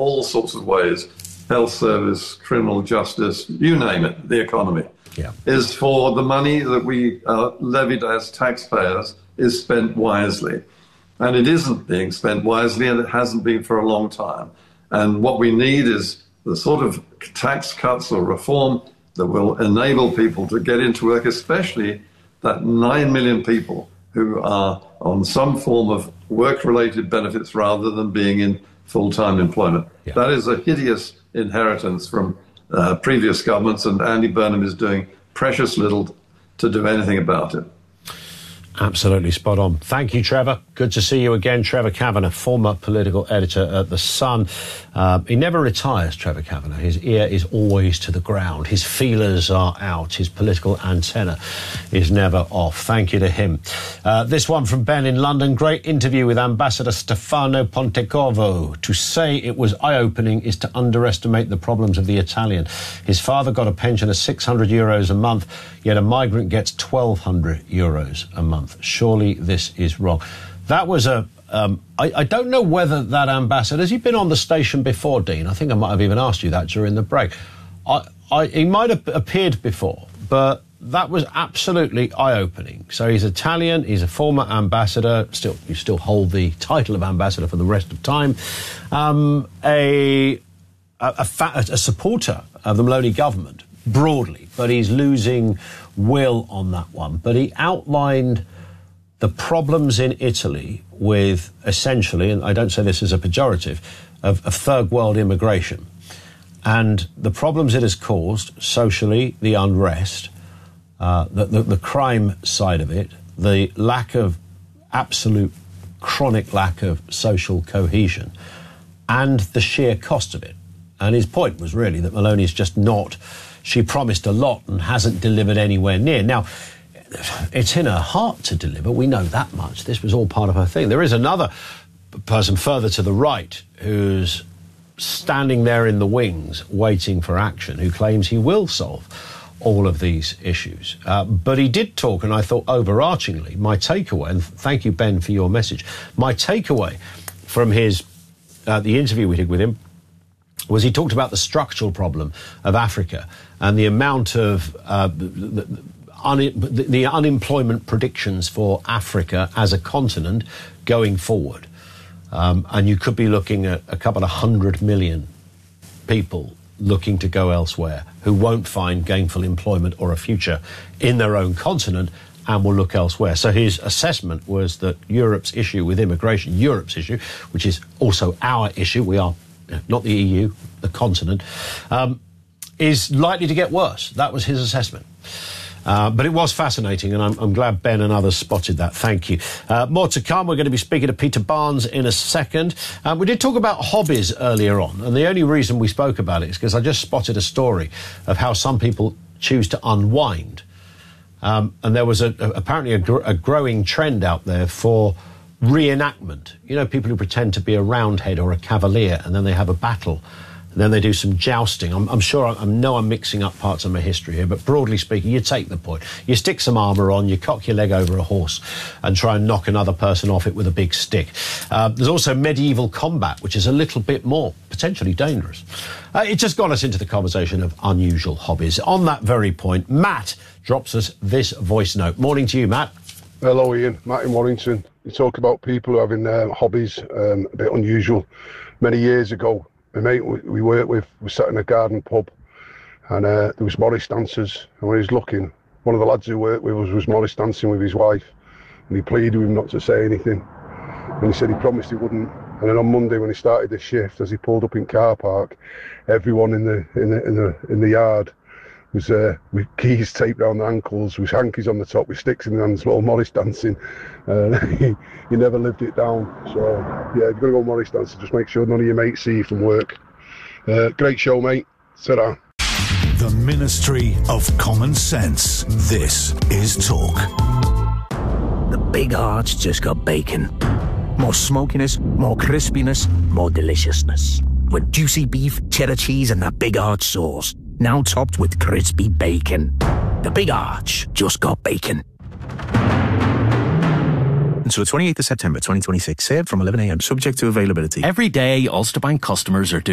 all sorts of ways, health service, criminal justice, you name it, the economy, is for the money that we levied as taxpayers is spent wisely. And it isn't being spent wisely, and it hasn't been for a long time. And what we need is the sort of tax cuts or reform that will enable people to get into work, especially that 9 million people who are on some form of work-related benefits rather than being in full-time employment. That is a hideous inheritance from previous governments, and Andy Burnham is doing precious little to do anything about it. Absolutely spot on. Thank you, Trevor. Good to see you again. Trevor Kavanagh, former political editor at The Sun. He never retires, Trevor Kavanagh. His ear is always to the ground. His feelers are out. His political antenna is never off. Thank you to him. This one from Ben in London. Great interview with Ambassador Stefano Pontecorvo. To say it was eye-opening is to underestimate the problems of the Italian. His father got a pension of €600 a month, yet a migrant gets €1,200 a month. Surely this is wrong. That was I don't know whether that ambassador, has he been on the station before, Dean? I think I might have even asked you that during the break. He might have appeared before, but that was absolutely eye-opening. So he's Italian, he's a former ambassador, you still hold the title of ambassador for the rest of time, a supporter of the Meloni government, broadly, but he's losing will on that one. But he outlined the problems in Italy with essentially, and I don't say this as a pejorative, of third world immigration and the problems it has caused socially, the unrest, the crime side of it, the lack of absolute chronic lack of social cohesion and the sheer cost of it. And his point was really that Meloni's just not, she promised a lot and hasn't delivered anywhere near. Now, it's in her heart to deliver. We know that much. This was all part of her thing. There is another person further to the right who's standing there in the wings waiting for action, who claims he will solve all of these issues. But he did talk, and I thought overarchingly, my takeaway, and thank you, Ben, for your message, my takeaway from his the interview we did with him was he talked about the structural problem of Africa and the amount of the unemployment predictions for Africa as a continent going forward. And you could be looking at a couple of 100 million people looking to go elsewhere who won't find gainful employment or a future in their own continent and will look elsewhere. So his assessment was that Europe's issue with immigration, Europe's issue, which is also our issue, we are not the EU, the continent, is likely to get worse. That was his assessment. But it was fascinating, and I'm glad Ben and others spotted that. Thank you. More to come. We're going to be speaking to Peter Barnes in a second. We did talk about hobbies earlier on, and the only reason we spoke about it is because I just spotted a story of how some people choose to unwind. And there was apparently a growing trend out there for reenactment. You know, people who pretend to be a Roundhead or a Cavalier, and then they have a battle. And then they do some jousting. I'm sure, I know I'm mixing up parts of my history here, but broadly speaking, you take the point. You stick some armour on, you cock your leg over a horse and try and knock another person off it with a big stick. There's also medieval combat, which is a little bit more potentially dangerous. It just got us into the conversation of unusual hobbies. On that very point, Matt drops us this voice note. Morning to you, Matt. Hello, Ian. Matt in Warrington. You talk about people having hobbies a bit unusual. Many years ago, my mate we worked with was sat in a garden pub, and there was Morris dancers, and when he was looking, one of the lads who worked with us was Morris dancing with his wife, and he pleaded with him not to say anything, and he said he promised he wouldn't. And then on Monday when he started the shift, as he pulled up in car park, everyone in the yard was with keys taped down their ankles, with hankies on the top, with sticks in their hands, little Morris dancing. He never lived it down. So, yeah, if you're going to go Morris dancing, just make sure none of your mates see you from work. Great show, mate. Ta-ra. The Ministry of Common Sense. This is Talk. The Big Arch just got bacon. More smokiness, more crispiness, more deliciousness. With juicy beef, cheddar cheese, and that Big Arch sauce. Now topped with crispy bacon. The Big Arch just got bacon. Until the 28th of September 2026, saved from 11 a.m, subject to availability. Every day, Ulster Bank customers are